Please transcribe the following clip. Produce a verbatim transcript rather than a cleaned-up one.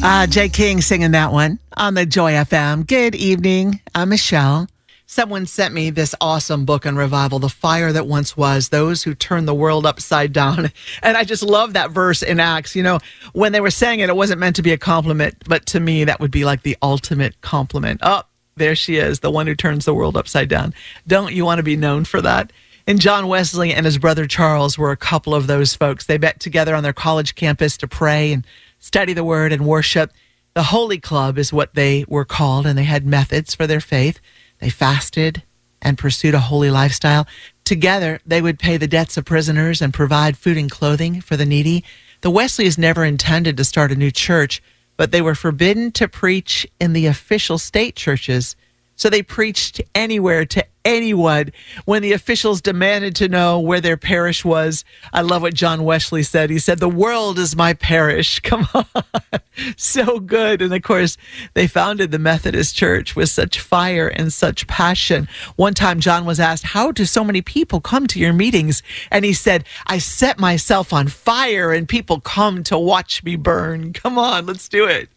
Uh, Jay King singing that one on the Joy F M. Good evening. I'm Michelle. Someone sent me this awesome book on revival, The Fire That Once Was, Those Who Turned the World Upside Down. And I just love that verse in Acts. You know, when they were saying it, it wasn't meant to be a compliment, but to me, that would be like the ultimate compliment. Oh, there she is, the one who turns the world upside down. Don't you want to be known for that? And John Wesley and his brother Charles were a couple of those folks. They met together on their college campus to pray and study the word and worship. The Holy Club is what they were called, and they had methods for their faith. They fasted and pursued a holy lifestyle. Together, they would pay the debts of prisoners and provide food and clothing for the needy. The Wesleys never intended to start a new church, but they were forbidden to preach in the official state churches. So they preached anywhere to anyone when the officials demanded to know where their parish was. I love what John Wesley said. He said, "The world is my parish." Come on. So good. And of course, they founded the Methodist Church with such fire and such passion. One time, John was asked, "How do so many people come to your meetings?" And he said, "I set myself on fire and people come to watch me burn." Come on, let's do it.